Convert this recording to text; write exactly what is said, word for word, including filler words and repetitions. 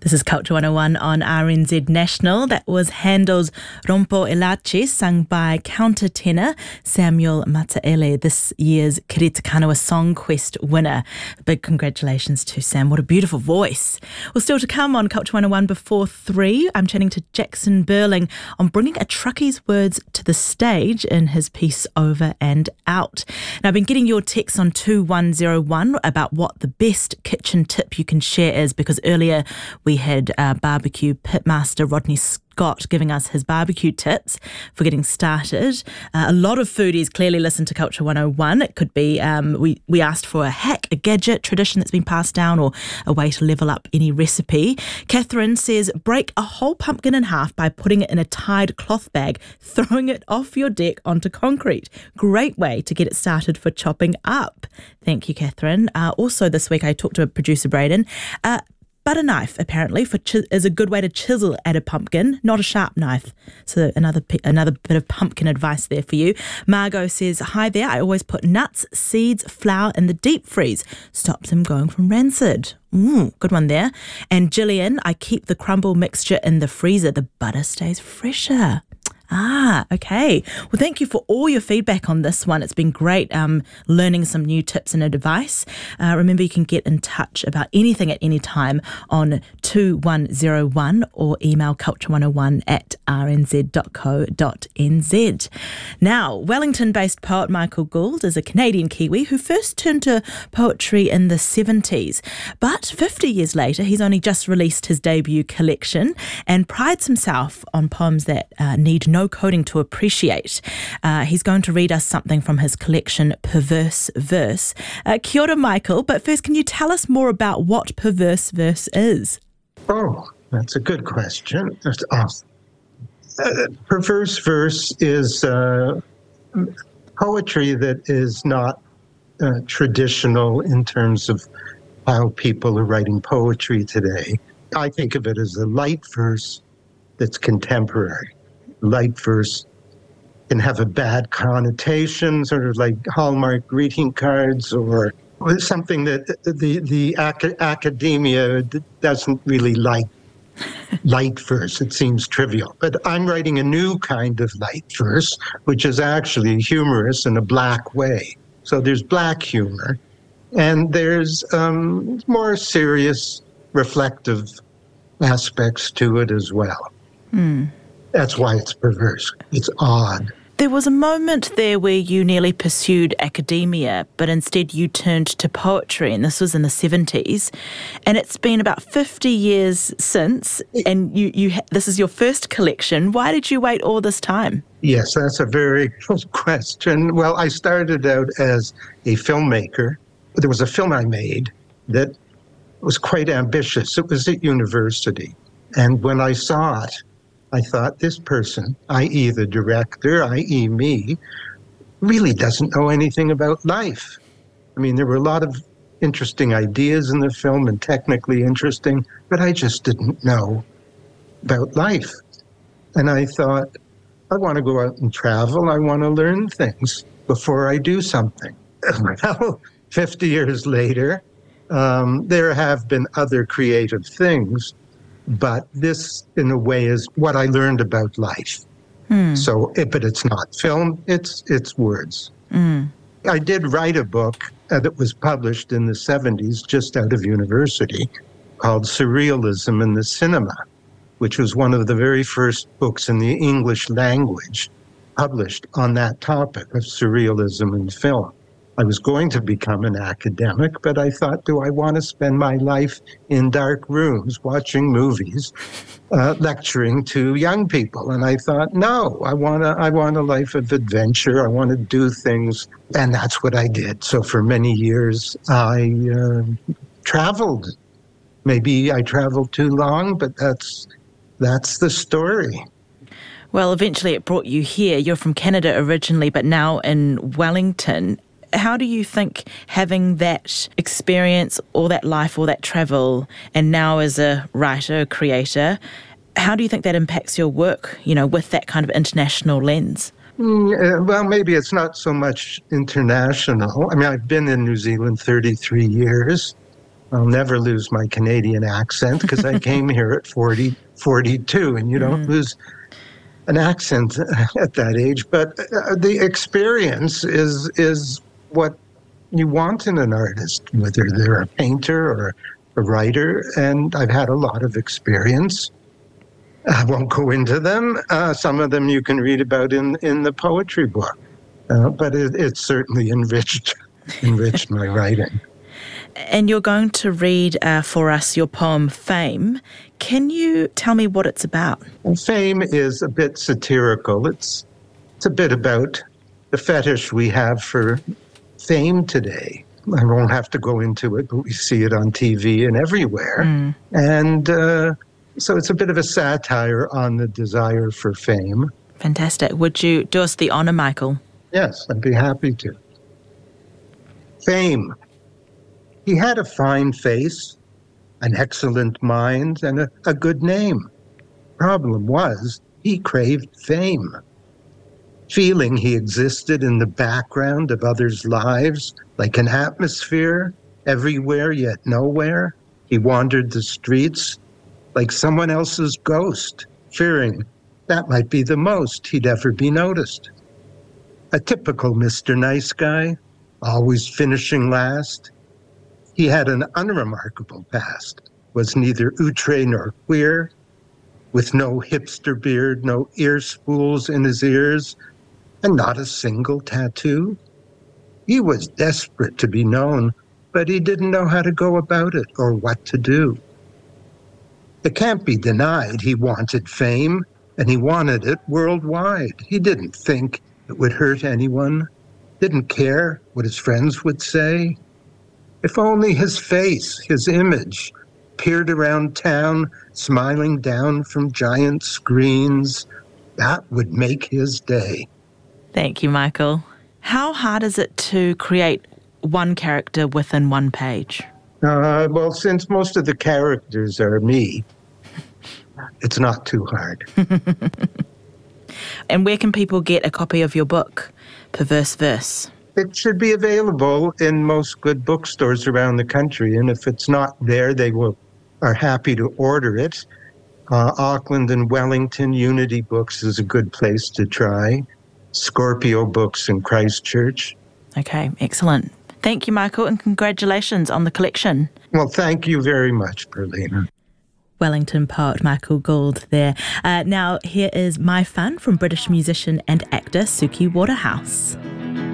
This is Culture one oh one on R N Z National. That was Handel's Rompo Elache, sung by countertenor Samuel Mataele, this year's Kirita Kanawa Song Quest winner. Big congratulations to Sam. What a beautiful voice. Well, still to come on Culture one oh one before three, I'm chatting to Jackson Burling on bringing a truckie's words to the stage in his piece Over and Out. Now, I've been getting your texts on two one oh one about what the best kitchen tip you can share is, because earlier we We had uh, barbecue pitmaster Rodney Scott giving us his barbecue tips for getting started. Uh, a lot of foodies clearly listen to Culture one oh one. It could be, um, we, we asked for a hack, a gadget, tradition that's been passed down, or a way to level up any recipe. Catherine says, break a whole pumpkin in half by putting it in a tied cloth bag, throwing it off your deck onto concrete. Great way to get it started for chopping up. Thank you, Catherine. Uh, also this week I talked to producer Braden. Uh, Butter knife, apparently, for chi- is a good way to chisel at a pumpkin, not a sharp knife. So another p- another bit of pumpkin advice there for you. Margot says, hi there, I always put nuts, seeds, flour in the deep freeze. Stops them going from rancid. Mm, good one there. And Gillian, I keep the crumble mixture in the freezer. The butter stays fresher. Ah, okay. Well, thank you for all your feedback on this one. It's been great um, learning some new tips and advice. Uh, remember, you can get in touch about anything at any time on two one oh one or email culture one oh one at r n z dot co dot n z. Now, Wellington-based poet Michael Gould is a Canadian Kiwi who first turned to poetry in the seventies. But fifty years later, he's only just released his debut collection and prides himself on poems that uh, need no coding to appreciate. Uh, he's going to read us something from his collection, Perverse Verse. Uh, kia ora, Michael, but first, can you tell us more about what Perverse Verse is? Oh, that's a good question. That's awesome. Uh, perverse Verse is uh, poetry that is not uh, traditional in terms of how people are writing poetry today. I think of it as a light verse that's contemporary. Light verse can have a bad connotation, sort of like Hallmark greeting cards, or something that the the ac- academia doesn't really like. Light verse, it seems trivial. But I'm writing a new kind of light verse, which is actually humorous in a black way. So there's black humor, and there's um, more serious, reflective aspects to it as well. Hmm. That's why it's perverse. It's odd. There was a moment there where you nearly pursued academia, but instead you turned to poetry, and this was in the seventies. And it's been about fifty years since, and you, you ha- this is your first collection. Why did you wait all this time? Yes, that's a very good question. Well, I started out as a filmmaker. There was a film I made that was quite ambitious. It was at university. And when I saw it, I thought, this person, that is the director, that is me, really doesn't know anything about life. I mean, there were a lot of interesting ideas in the film and technically interesting, but I just didn't know about life. And I thought, I want to go out and travel. I want to learn things before I do something. Well, fifty years later, um, there have been other creative things, but this, in a way, is what I learned about life. Mm. So, it, but it's not film, it's it's words. Mm. I did write a book uh, that was published in the seventies, just out of university, called Surrealism in the Cinema, which was one of the very first books in the English language published on that topic of surrealism in film. I was going to become an academic, but I thought, do I want to spend my life in dark rooms watching movies, uh, lecturing to young people? And I thought, no, I want a, I want a life of adventure. I want to do things. And that's what I did. So for many years, I uh, traveled. Maybe I traveled too long, but that's that's the story. Well, eventually it brought you here. You're from Canada originally, but now in Wellington. How do you think having that experience, all that life, all that travel, and now as a writer, creator, how do you think that impacts your work, you know, with that kind of international lens? Mm, uh, well, maybe it's not so much international. I mean, I've been in New Zealand thirty-three years, I'll never lose my Canadian accent because I came here at forty, forty-two, and you don't mm. lose an accent at that age. But uh, the experience is is what you want in an artist, whether they're a painter or a writer. And I've had a lot of experience. I won't go into them. Uh, some of them you can read about in, in the poetry book. Uh, but it, it certainly enriched enriched my writing. And you're going to read uh, for us your poem, Fame. Can you tell me what it's about? Well, Fame is a bit satirical. It's, it's a bit about the fetish we have for fame today. I won't have to go into it, but we see it on T V and everywhere. Mm. And uh, so it's a bit of a satire on the desire for fame. Fantastic. Would you do us the honour, Michael? Yes, I'd be happy to. Fame. He had a fine face, an excellent mind, and a, a good name. Problem was, he craved fame. Feeling he existed in the background of others' lives, like an atmosphere, everywhere yet nowhere, he wandered the streets like someone else's ghost, fearing that might be the most he'd ever be noticed. A typical Mister Nice Guy, always finishing last. He had an unremarkable past, was neither outre nor queer, with no hipster beard, no ear spools in his ears, and not a single tattoo. He was desperate to be known, but he didn't know how to go about it or what to do. It can't be denied he wanted fame, and he wanted it worldwide. He didn't think it would hurt anyone, didn't care what his friends would say. If only his face, his image, peered around town, smiling down from giant screens, that would make his day. Thank you, Michael. How hard is it to create one character within one page? Uh, well, since most of the characters are me, it's not too hard. And where can people get a copy of your book, Perverse Verse? It should be available in most good bookstores around the country, and if it's not there, they will are happy to order it. Uh, Auckland and Wellington Unity Books is a good place to try. Scorpio Books in Christchurch. Okay, excellent. Thank you, Michael, and congratulations on the collection. Well, thank you very much, Berlina. Wellington poet Michael Gould there. Uh, now, here is My Fun from British musician and actor Suki Waterhouse.